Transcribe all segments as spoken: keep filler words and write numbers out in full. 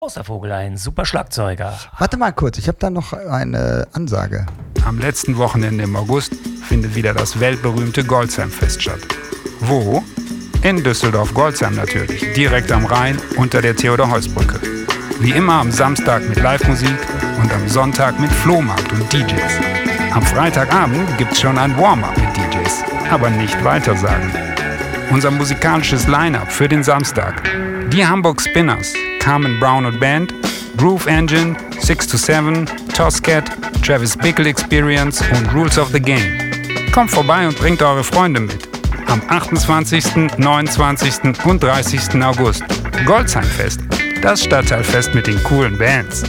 Großer Vogel, ein super Schlagzeuger. Warte mal kurz, ich habe da noch eine Ansage. Am letzten Wochenende im August findet wieder das weltberühmte Goldsheim-Fest statt. Wo? In Düsseldorf-Goldsheim natürlich, direkt am Rhein unter der Theodor-Heuss-Brücke. Wie immer am Samstag mit Live-Musik und am Sonntag mit Flohmarkt und D Js. Am Freitagabend gibt's schon ein Warm-up mit D Js, aber nicht weitersagen. Unser musikalisches Line-Up für den Samstag: die Hamburg Spinners, Carmen Brown und Band, Groove Engine, six to seven, Toscat, Travis Bickle Experience und Rules of the Game. Kommt vorbei und bringt eure Freunde mit. Am achtundzwanzigsten, neunundzwanzigsten und dreißigsten August. Goldsheim-Fest, das Stadtteilfest mit den coolen Bands.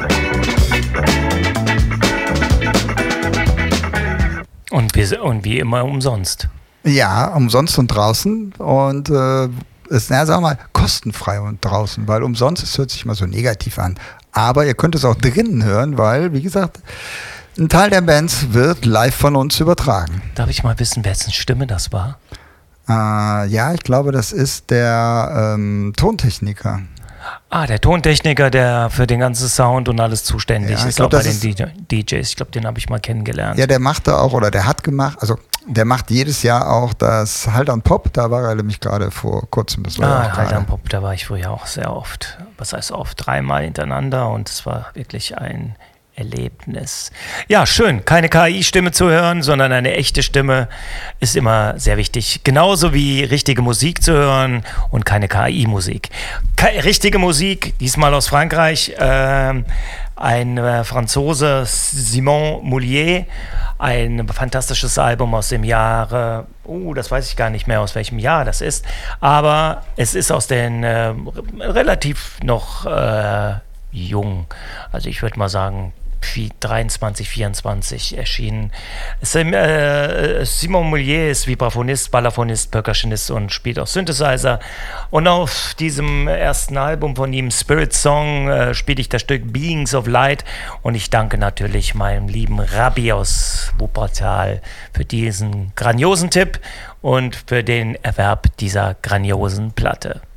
Und wie, und wie immer umsonst. Ja, umsonst und draußen und äh, ist, na, sagen wir mal, kostenfrei und draußen, weil umsonst, es hört sich mal so negativ an. Aber ihr könnt es auch drinnen hören, weil, wie gesagt, ein Teil der Bands wird live von uns übertragen. Darf ich mal wissen, wessen Stimme das war? Äh, ja, ich glaube, das ist der ähm, Tontechniker. Ah, der Tontechniker, der für den ganzen Sound und alles zuständig Ja, ich ist, glaub, auch bei das den ist- D Js. Ich glaube, den habe ich mal kennengelernt. Ja, der machte auch, oder der hat gemacht, also der macht jedes Jahr auch das Halt an Pop, da war er nämlich gerade vor kurzem. Das war ja Ah, auch halt gerade. am Pop, da war ich früher auch sehr oft. Was heißt oft? Dreimal hintereinander und es war wirklich ein Erlebnis. Ja, schön, keine K I-Stimme zu hören, sondern eine echte Stimme ist immer sehr wichtig. Genauso wie richtige Musik zu hören und keine K I-Musik. Ke- richtige Musik, diesmal aus Frankreich, ähm, ein äh, Franzose, Simon Moulier, ein fantastisches Album aus dem Jahre, uh, das weiß ich gar nicht mehr, aus welchem Jahr das ist, aber es ist aus den äh, relativ noch äh, jung, also ich würde mal sagen dreiundzwanzig, vierundzwanzig erschienen. Sim, äh, Simon Moulier ist Vibraphonist, Balalafonist, Percussionist und spielt auch Synthesizer. Und auf diesem ersten Album von ihm, Spirit Song, äh, spiele ich das Stück Beings of Light. Und ich danke natürlich meinem lieben Rabbi aus Wuppertal für diesen grandiosen Tipp und für den Erwerb dieser grandiosen Platte.